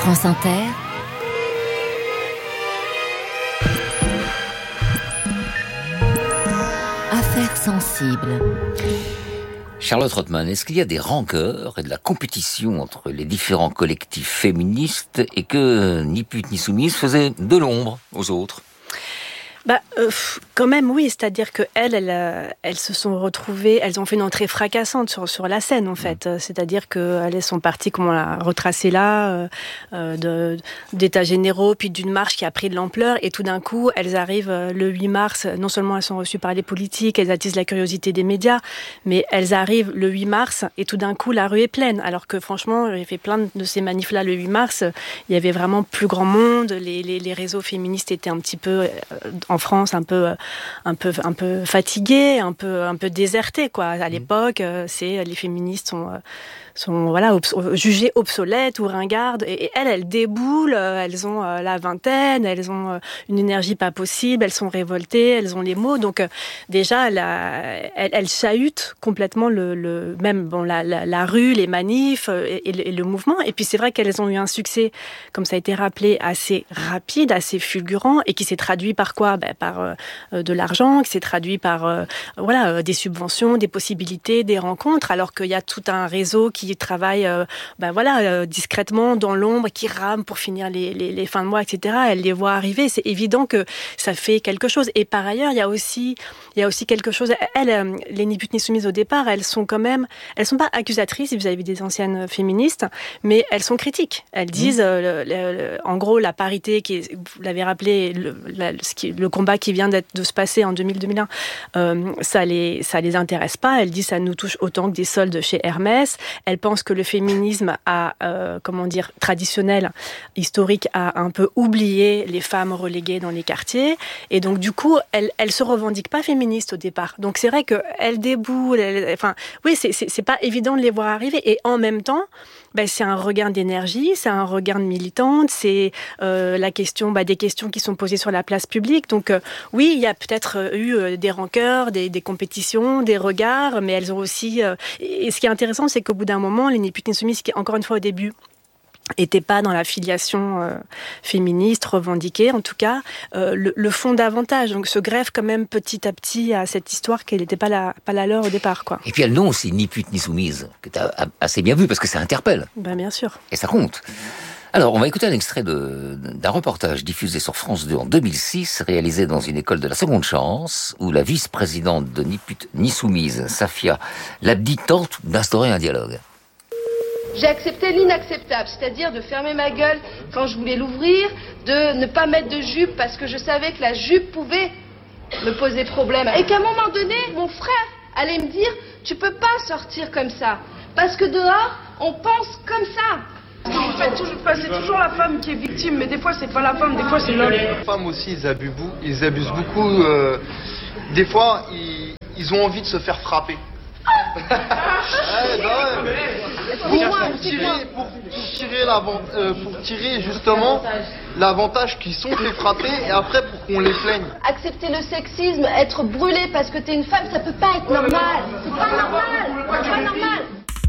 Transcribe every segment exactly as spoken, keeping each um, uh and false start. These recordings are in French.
France Inter, Affaires sensibles. Charlotte Rothman, est-ce qu'il y a des rancœurs et de la compétition entre les différents collectifs féministes et que Ni Putes Ni Soumises faisait de l'ombre aux autres ? Bah, euh, quand même, oui. C'est-à-dire que elles, elles, euh, elles se sont retrouvées, elles ont fait une entrée fracassante sur sur la scène, en fait. Mmh. C'est-à-dire que elles sont parties, comme on l'a retracé là, euh, euh, de d'états généraux, puis d'une marche qui a pris de l'ampleur, et tout d'un coup, elles arrivent euh, le huit mars. Non seulement elles sont reçues par les politiques, elles attisent la curiosité des médias, mais elles arrivent le huit mars, et tout d'un coup, la rue est pleine. Alors que franchement, j'ai fait plein de ces manifs-là le huit mars. Il y avait vraiment plus grand monde. Les les, les réseaux féministes étaient un petit peu euh, en France un peu un peu un peu fatigués, un peu un peu désertés quoi. À l'époque, c'est les féministes sont sont voilà obs- jugées obsolètes ou ringardes, et, et elles elles déboulent, elles ont euh, la vingtaine, elles ont euh, une énergie pas possible, elles sont révoltées, elles ont les mots, donc euh, déjà la, elles, elles chahutent complètement le, le même bon la, la, la rue, les manifs et, et, le, et le mouvement. Et puis c'est vrai qu'elles ont eu un succès, comme ça a été rappelé, assez rapide, assez fulgurant, et qui s'est traduit par quoi? Ben, par euh, de l'argent, qui s'est traduit par euh, voilà euh, des subventions, des possibilités, des rencontres, alors qu'il y a tout un réseau qui qui travaillent euh, ben voilà, euh, discrètement dans l'ombre, qui rament pour finir les, les, les fins de mois, et cetera. Elles les voient arriver. C'est évident que ça fait quelque chose. Et par ailleurs, il y a aussi, il y a aussi quelque chose. Elles, euh, les Ni Putes Ni Soumises au départ, elles sont quand même, elles sont pas accusatrices vis-à-vis des anciennes féministes, mais elles sont critiques. Elles disent, mmh. euh, le, le, en gros, la parité, qui est, vous l'avez rappelé, le, la, ce qui, le combat qui vient d'être, de se passer en deux mille deux mille un, euh, ça les, ça les intéresse pas. Elles disent, ça nous touche autant que des soldes chez Hermès. Elles pensent que le féminisme a, euh, comment dire, traditionnel, historique, a un peu oublié les femmes reléguées dans les quartiers. Et donc, du coup, elles, elles se revendiquent pas féministes au départ. Donc, c'est vrai qu'elles déboulent. Elles, enfin, oui, c'est, c'est, c'est pas évident de les voir arriver. Et en même temps, ben, c'est un regain d'énergie, c'est un regain de militante, c'est euh, la question, ben, des questions qui sont posées sur la place publique. Donc, euh, oui, il y a peut-être euh, eu euh, des rancœurs, des, des compétitions, des regards, mais elles ont aussi... Euh, et ce qui est intéressant, c'est qu'au bout d'un moment, les Ni Putes Ni Soumises, qui, encore une fois, au début, n'étaient pas dans la filiation euh, féministe, revendiquée, en tout cas, euh, le, le font davantage. Donc, se greffe quand même petit à petit à cette histoire qu'elle n'était pas la, pas la leur au départ, quoi. Et puis, elles n'ont aussi Ni Putes Ni Soumises, que tu as assez bien vu, parce que ça interpelle. Ben, bien sûr. Et ça compte. Alors, on va écouter un extrait de, d'un reportage diffusé sur France deux en deux mille six, réalisé dans une école de la seconde chance, où la vice-présidente de Ni Putes Ni Soumises, Safia Labdi, tente d'instaurer un dialogue. J'ai accepté l'inacceptable, c'est-à-dire de fermer ma gueule quand je voulais l'ouvrir, de ne pas mettre de jupe parce que je savais que la jupe pouvait me poser problème. Et qu'à un moment donné, mon frère allait me dire « Tu peux pas sortir comme ça, parce que dehors, on pense comme ça ». En fait, toujours, c'est toujours la femme qui est victime, mais des fois c'est pas la femme, des fois c'est l'homme. Les femmes aussi, ils abusent, ils abusent beaucoup. Euh, des fois, ils, ils ont envie de se faire frapper. ouais, bah ouais. Pour, pour, tirer, pour, pour, tirer euh, pour tirer justement l'avantage qu'ils sont fait frapper, et après pour qu'on les plaigne. Accepter le sexisme, être brûlé parce que t'es une femme, ça peut pas être normal. C'est pas normal. C'est pas normal.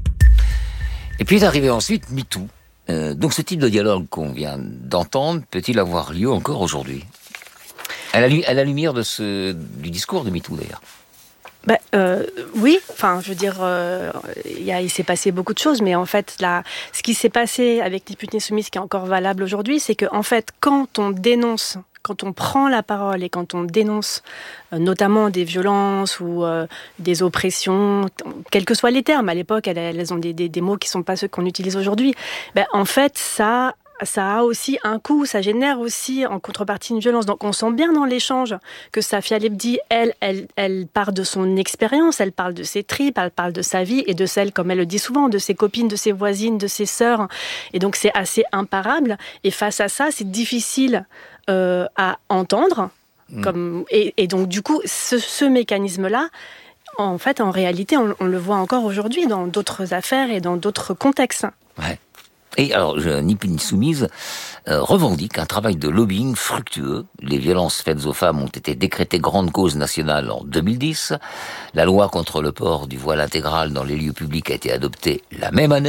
Et puis est arrivé ensuite MeToo. Euh, donc ce type de dialogue qu'on vient d'entendre peut-il avoir lieu encore aujourd'hui ? À la, à la lumière de ce, du discours de MeToo d'ailleurs. Ben, euh, oui, enfin, je veux dire, euh, y a, il s'est passé beaucoup de choses, mais en fait, là, ce qui s'est passé avec Ni Putes Ni Soumises, qui est encore valable aujourd'hui, c'est que, en fait, quand on dénonce, quand on prend la parole et quand on dénonce euh, notamment des violences ou euh, des oppressions, quels que soient les termes, à l'époque, elles, elles ont des, des, des mots qui ne sont pas ceux qu'on utilise aujourd'hui, ben, en fait, ça... ça a aussi un coût, ça génère aussi en contrepartie une violence. Donc on sent bien dans l'échange que Safia Labdi, elle, elle, elle part de son expérience, elle parle de ses tripes, elle parle de sa vie et de celle, comme elle le dit souvent, de ses copines, de ses voisines, de ses sœurs. Et donc c'est assez imparable. Et face à ça, c'est difficile euh, à entendre. Mmh. Comme, et, et donc du coup, ce, ce mécanisme-là, en fait, en réalité, on, on le voit encore aujourd'hui dans d'autres affaires et dans d'autres contextes. Ouais. Et alors, Ni Putes Ni Soumises euh, revendique un travail de lobbying fructueux. Les violences faites aux femmes ont été décrétées grande cause nationale en deux mille dix. La loi contre le port du voile intégral dans les lieux publics a été adoptée la même année.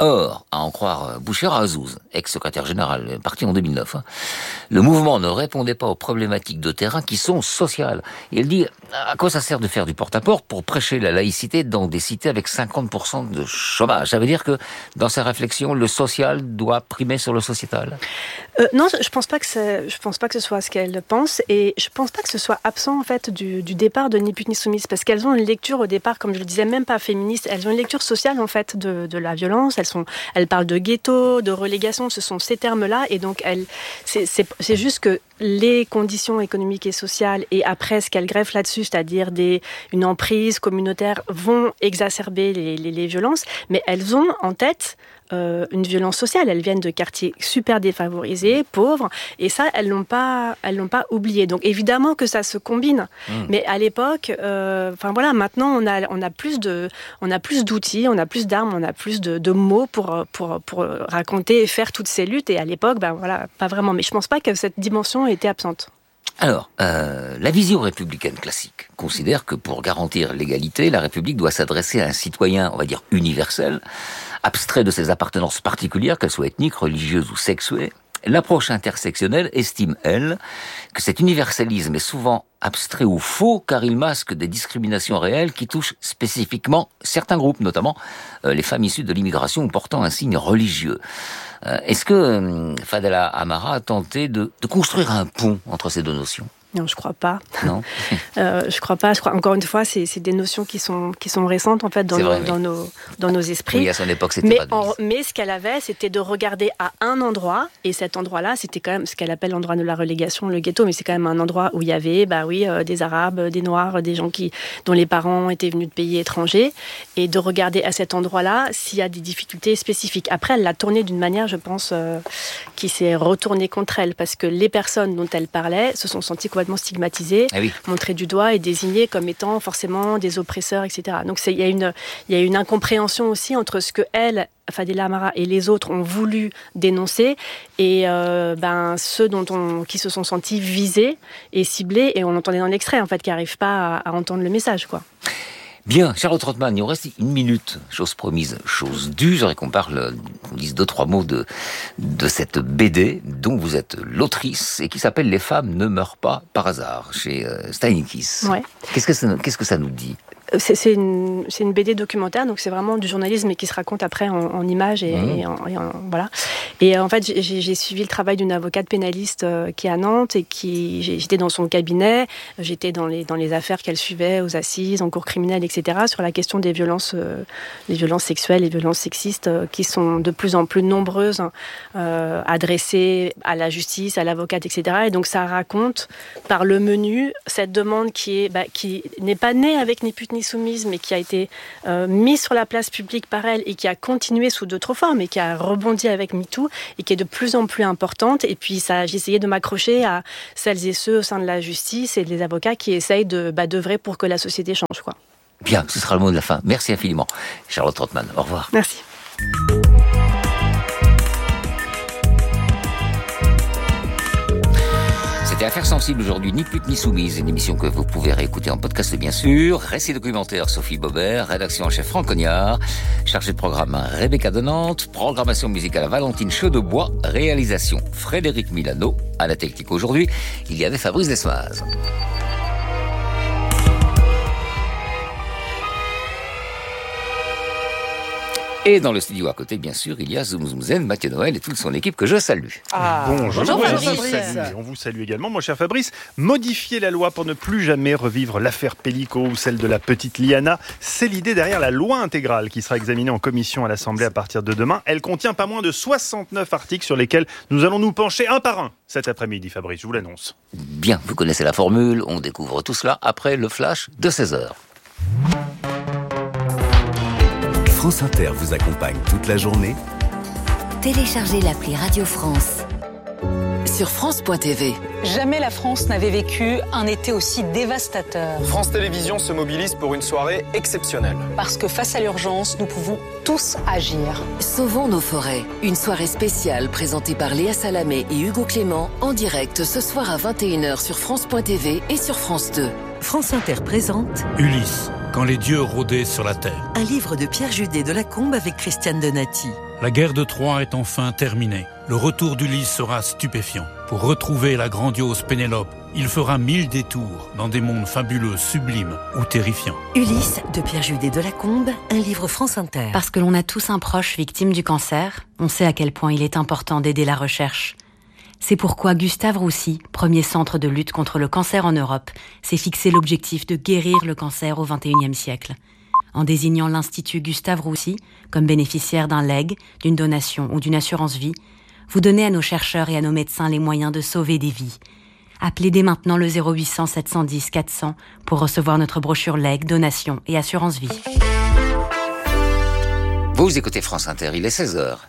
Or, à en croire Bouchera Azouz, ex-secrétaire général, parti en deux mille neuf, hein, le mouvement ne répondait pas aux problématiques de terrain qui sont sociales. Et elle dit, à quoi ça sert de faire du porte-à-porte pour prêcher la laïcité dans des cités avec cinquante pour cent de chômage? Ça veut dire que, dans sa réflexion, le social doit primer sur le sociétal? euh, Non, je pense pas que c'est, je pense pas que ce soit ce qu'elle pense, et je pense pas que ce soit absent en fait du, du départ de Ni pute ni soumise, parce qu'elles ont une lecture au départ, comme je le disais, même pas féministe. Elles ont une lecture sociale en fait de, de la violence. Elles sont, elles parlent de ghetto, de relégation. Ce sont ces termes-là, et donc elles, c'est, c'est, c'est juste que les conditions économiques et sociales, et après ce qu'elles greffent là-dessus, c'est-à-dire des, une emprise communautaire, vont exacerber les, les, les violences, mais elles ont en tête euh, une violence sociale. Elles viennent de quartiers super défavorisés, pauvres, et ça, elles l'ont pas, elles l'ont pas oublié. Donc évidemment que ça se combine, mmh. mais à l'époque, enfin euh, voilà, maintenant on a, on a plus de, on a plus d'outils, on a plus d'armes, on a plus de, de mots pour, pour, pour raconter et faire toutes ces luttes. Et à l'époque, ben voilà, pas vraiment. Mais je pense pas que cette dimension était absente. Alors, euh, la vision républicaine classique considère que pour garantir l'égalité, la République doit s'adresser à un citoyen, on va dire, universel, abstrait de ses appartenances particulières, qu'elles soient ethniques, religieuses ou sexuées. L'approche intersectionnelle estime, elle, que cet universalisme est souvent abstrait ou faux, car il masque des discriminations réelles qui touchent spécifiquement certains groupes, notamment euh, les femmes issues de l'immigration ou portant un signe religieux. Euh, est-ce que euh, Fadela Amara a tenté de, de construire un pont entre ces deux notions ? Non, je crois pas. Non. euh, je crois pas. Je crois encore une fois, c'est, c'est des notions qui sont qui sont récentes en fait dans, vrai, nos, oui. dans nos dans nos esprits. Oui, à son époque, c'était mais pas de en, mais ce qu'elle avait, c'était de regarder à un endroit, et cet endroit-là, c'était quand même ce qu'elle appelle l'endroit de la relégation, le ghetto, mais c'est quand même un endroit où il y avait, bah oui, euh, des Arabes, des Noirs, des gens qui dont les parents étaient venus de pays étrangers, et de regarder à cet endroit-là s'il y a des difficultés spécifiques. Après, elle l'a tourné d'une manière, je pense, euh, qui s'est retournée contre elle, parce que les personnes dont elle parlait se sont senties complètement stigmatisées. Ah oui. Montrés du doigt et désignés comme étant forcément des oppresseurs, et cetera. Donc il y a une il y a une incompréhension aussi entre ce que elle, Fadela Amara, et les autres ont voulu dénoncer, et euh, ben ceux dont on qui se sont sentis visés et ciblés, et on l'entendait dans l'extrait en fait, qui n'arrivent pas à, à entendre le message, quoi. Bien, Charlotte Rothman, il nous reste une minute. Chose promise, chose due. J'aurais qu'on parle, qu'on dise deux, trois mots de, de cette B D dont vous êtes l'autrice et qui s'appelle « Les femmes ne meurent pas par hasard » chez euh, Steinkis. Ouais. Qu'est-ce que ça, qu'est-ce que ça nous dit ? C'est, c'est, une, c'est une B D documentaire, donc c'est vraiment du journalisme, mais qui se raconte après en, en images et, mmh. et, en, et en voilà. Et en fait, j'ai, j'ai suivi le travail d'une avocate pénaliste euh, qui est à Nantes, et qui j'étais dans son cabinet, j'étais dans les dans les affaires qu'elle suivait aux assises, en cour criminelle, et cetera, sur la question des violences, euh, les violences sexuelles, les violences sexistes, euh, qui sont de plus en plus nombreuses, euh, adressées à la justice, à l'avocate, et cetera. Et donc ça raconte par le menu cette demande qui est bah, qui n'est pas née avec Ni pute ni soumise, mais qui a été euh, mise sur la place publique par elle, et qui a continué sous d'autres formes, et qui a rebondi avec MeToo, et qui est de plus en plus importante. Et puis ça, j'ai essayé de m'accrocher à celles et ceux au sein de la justice et des avocats qui essayent de bah, d'œuvrer pour que la société change, quoi. Bien, ce sera le mot de la fin. Merci infiniment, Charlotte Rothman. Au revoir. Merci. C'était Affaires sensibles aujourd'hui, Ni pute ni soumise, une émission que vous pouvez réécouter en podcast bien sûr. Récit documentaire Sophie Bobert, rédaction en chef Franck Cognard, chargé de programme Rebecca de Nantes, programmation musicale Valentine Chaudebois, réalisation Frédéric Milano. À la technique aujourd'hui, il y avait Fabrice Desmaz. Et dans le studio à côté, bien sûr, il y a Zoom Zoom Zen, Mathieu Noël et toute son équipe que je salue. Ah, bonjour, bonjour on, Fabrice. vous salue, on vous salue également, mon cher Fabrice. Modifier la loi pour ne plus jamais revivre l'affaire Pellico ou celle de la petite Liana, c'est l'idée derrière la loi intégrale qui sera examinée en commission à l'Assemblée à partir de demain. Elle contient pas moins de soixante-neuf articles sur lesquels nous allons nous pencher un par un cet après-midi, Fabrice, je vous l'annonce. Bien, vous connaissez la formule, on découvre tout cela après le flash de seize heures. France Inter vous accompagne toute la journée. Téléchargez l'appli Radio France sur France point T V. Jamais la France n'avait vécu un été aussi dévastateur. France Télévisions se mobilise pour une soirée exceptionnelle. Parce que face à l'urgence, nous pouvons tous agir. Sauvons nos forêts. Une soirée spéciale présentée par Léa Salamé et Hugo Clément en direct ce soir à vingt et une heures sur France point T V et sur France deux. France Inter présente Ulysse, quand les dieux rôdaient sur la terre. Un livre de Pierre Judet de Lacombe avec Christiane Donati. La guerre de Troie est enfin terminée. Le retour d'Ulysse sera stupéfiant. Pour retrouver la grandiose Pénélope, il fera mille détours dans des mondes fabuleux, sublimes ou terrifiants. Ulysse, de Pierre-Jules Delacombe, un livre France Inter. Parce que l'on a tous un proche victime du cancer, on sait à quel point il est important d'aider la recherche. C'est pourquoi Gustave Roussy, premier centre de lutte contre le cancer en Europe, s'est fixé l'objectif de guérir le cancer au vingt et unième siècle. En désignant l'Institut Gustave Roussy comme bénéficiaire d'un legs, d'une donation ou d'une assurance vie, vous donnez à nos chercheurs et à nos médecins les moyens de sauver des vies. Appelez dès maintenant le zéro huit cents sept cent dix quatre cents pour recevoir notre brochure legs, donation et assurance vie. Vous écoutez France Inter, il est seize heures.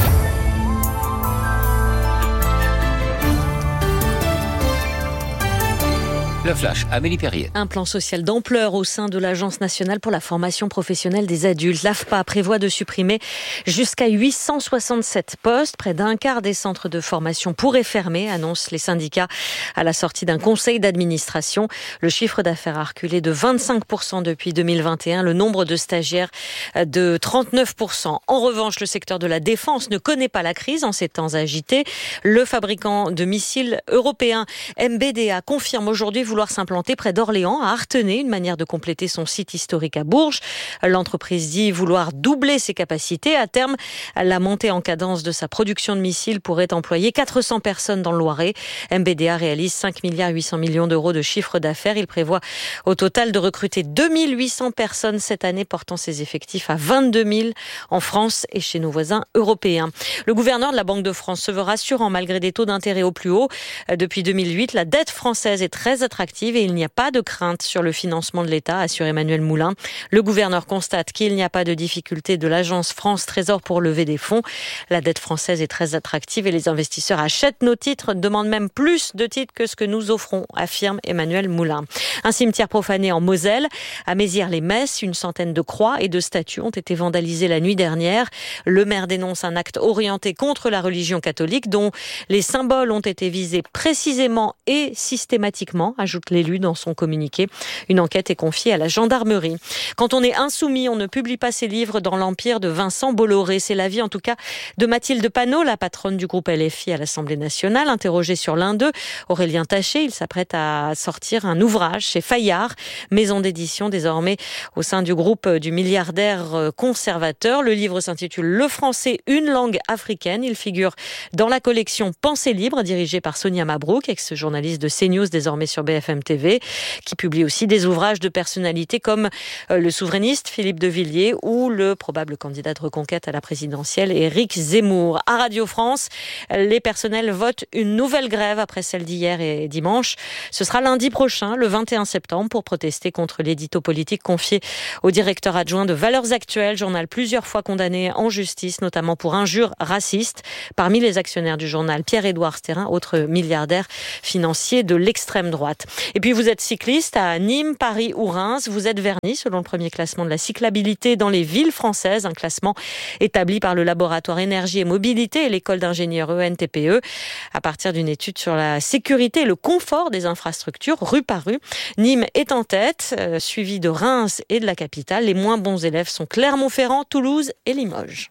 Le Flash, Amélie Perrier. Un plan social d'ampleur au sein de l'Agence nationale pour la formation professionnelle des adultes. L'A F P A prévoit de supprimer jusqu'à huit cent soixante-sept postes. Près d'un quart des centres de formation pourraient fermer, annoncent les syndicats à la sortie d'un conseil d'administration. Le chiffre d'affaires a reculé de vingt-cinq pour cent depuis deux mille vingt et un, le nombre de stagiaires de trente-neuf pour cent. En revanche, le secteur de la défense ne connaît pas la crise en ces temps agités. Le fabricant de missiles européen M B D A confirme aujourd'hui vouloir s'implanter près d'Orléans, à Artenay, une manière de compléter son site historique à Bourges. L'entreprise dit vouloir doubler ses capacités. À terme, la montée en cadence de sa production de missiles pourrait employer quatre cents personnes dans le Loiret. M B D A réalise cinq milliards huit cents millions d'euros de chiffre d'affaires. Il prévoit au total de recruter deux mille huit cents personnes cette année, portant ses effectifs à vingt-deux mille en France et chez nos voisins européens. Le gouverneur de la Banque de France se veut rassurant malgré des taux d'intérêt au plus haut. Depuis deux mille huit, la dette française est très attractive et il n'y a pas de crainte sur le financement de l'État, assure Emmanuel Moulin. Le gouverneur constate qu'il n'y a pas de difficulté de l'agence France Trésor pour lever des fonds. La dette française est très attractive et les investisseurs achètent nos titres, demandent même plus de titres que ce que nous offrons, affirme Emmanuel Moulin. Un cimetière profané en Moselle. À Mézières-les-Messes, une centaine de croix et de statues ont été vandalisées la nuit dernière. Le maire dénonce un acte orienté contre la religion catholique dont les symboles ont été visés précisément et systématiquement, ajoute l'élu dans son communiqué. Une enquête est confiée à la gendarmerie. Quand on est insoumis, on ne publie pas ses livres dans l'empire de Vincent Bolloré. C'est l'avis en tout cas de Mathilde Panot, la patronne du groupe L F I à l'Assemblée nationale. Interrogée sur l'un d'eux, Aurélien Taché, il s'apprête à sortir un ouvrage chez Fayard, maison d'édition désormais au sein du groupe du milliardaire conservateur. Le livre s'intitule Le français, une langue africaine. Il figure dans la collection Pensée libre, dirigée par Sonia Mabrouk, ex-journaliste de CNews, désormais sur B F M T V, qui publie aussi des ouvrages de personnalités comme le souverainiste Philippe de Villiers ou le probable candidat de reconquête à la présidentielle Éric Zemmour. À Radio France, les personnels votent une nouvelle grève après celle d'hier et dimanche. Ce sera lundi prochain, le vingt et un septembre, pour protester contre l'édito politique confié au directeur adjoint de Valeurs Actuelles, journal plusieurs fois condamné en justice, notamment pour injures racistes. Parmi les actionnaires du journal, Pierre-Édouard Sterrin, autre milliardaire financier de l'extrême droite. Et puis vous êtes cycliste à Nîmes, Paris ou Reims. Vous êtes verni selon le premier classement de la cyclabilité dans les villes françaises, un classement établi par le laboratoire Énergie et Mobilité et l'école d'ingénieurs E N T P E à partir d'une étude sur la sécurité et le confort des infrastructures rue par rue. Nîmes est en tête, euh, suivi de Reims et de la capitale. Les moins bons élèves sont Clermont-Ferrand, Toulouse et Limoges.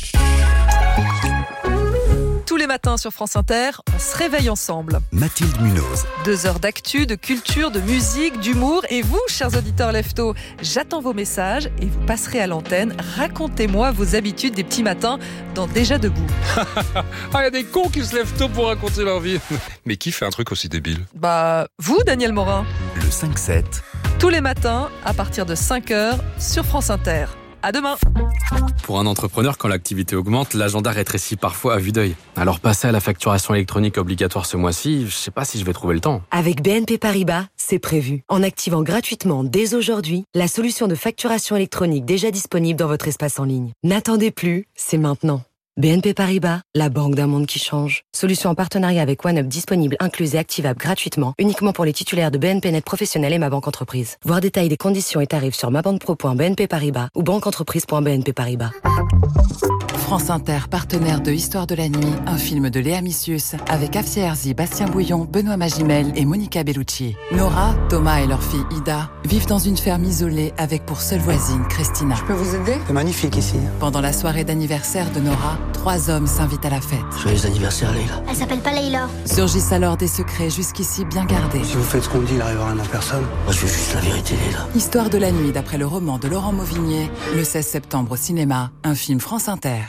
Tous les matins sur France Inter, on se réveille ensemble. Mathilde Munoz. Deux heures d'actu, de culture, de musique, d'humour. Et vous, chers auditeurs leftos, j'attends vos messages et vous passerez à l'antenne. Racontez-moi vos habitudes des petits matins dans Déjà Debout. Ah, il y a des cons qui se lèvent tôt pour raconter leur vie. Mais qui fait un truc aussi débile ? Bah, vous, Daniel Morin. Le cinq sept. Tous les matins, à partir de cinq heures, sur France Inter. À demain. Pour un entrepreneur, quand l'activité augmente, l'agenda rétrécit parfois à vue d'œil. Alors passer à la facturation électronique obligatoire ce mois-ci, je sais pas si je vais trouver le temps. Avec B N P Paribas, c'est prévu. En activant gratuitement dès aujourd'hui la solution de facturation électronique déjà disponible dans votre espace en ligne. N'attendez plus, c'est maintenant. B N P Paribas, la banque d'un monde qui change. Solution en partenariat avec OneUp disponible, incluse et activable gratuitement, uniquement pour les titulaires de B N P Net Professionnel et Ma Banque Entreprise. Voir détail des conditions et tarifs sur mabanquepro point b n p paribas ou banque entreprise point b n p paribas. France Inter, partenaire de Histoire de la nuit, un film de Léa Missius avec Afsia Herzi, Bastien Bouillon, Benoît Magimel et Monica Bellucci. Nora, Thomas et leur fille Ida vivent dans une ferme isolée avec pour seule voisine Christina. Je peux vous aider ? C'est magnifique ici. Pendant la soirée d'anniversaire de Nora, trois hommes s'invitent à la fête. Joyeux anniversaire, Leïla. Elle s'appelle pas Leïla. Surgissent alors des secrets jusqu'ici bien gardés. Si vous faites ce qu'on dit, il n'arrivera rien à personne. Moi, je veux juste la vérité, Leïla. Histoire de la nuit, d'après le roman de Laurent Mauvigné, le seize septembre au cinéma, un film France Inter.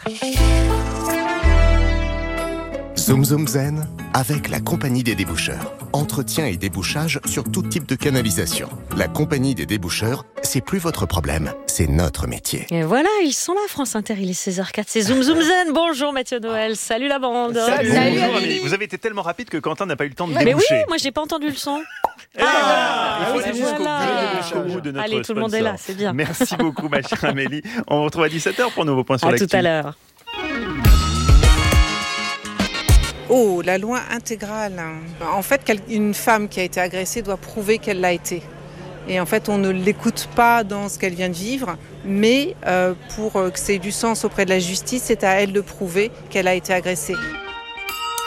Zoom Zoom Zen avec la Compagnie des déboucheurs. Entretien et débouchage sur tout type de canalisation. La Compagnie des déboucheurs, c'est plus votre problème, c'est notre métier. Et voilà, ils sont là, France Inter, il est seize heures quatre, c'est Zoom Zoom Zen. Bonjour Mathieu Noël, salut la bande. Salut, salut bonjour Amélie. Vous avez été tellement rapide que Quentin n'a pas eu le temps de Mais déboucher. oui, moi j'ai pas entendu le son. Ah, ah, il faut aller jusqu'au voilà. bout, jusqu'au bout de notre Allez, tout le monde est sponsor. là, c'est bien. Merci beaucoup ma chère Amélie. On vous retrouve à dix-sept heures pour un nouveau point sur À l'actu. tout à l'heure. Oh, la loi intégrale. En fait, une femme qui a été agressée doit prouver qu'elle l'a été. Et en fait, on ne l'écoute pas dans ce qu'elle vient de vivre, mais euh, pour que ça ait du sens auprès de la justice, c'est à elle de prouver qu'elle a été agressée.